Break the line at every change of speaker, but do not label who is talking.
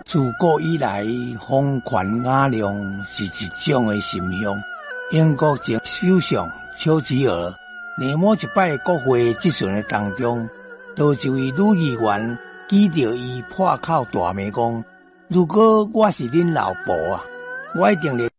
自古以来，风权雅量是一种的形象。英国前首相丘吉尔，年某一摆国会质询的当中，多一位女议员记着伊破口大骂讲：如果我是恁老婆啊，我一定会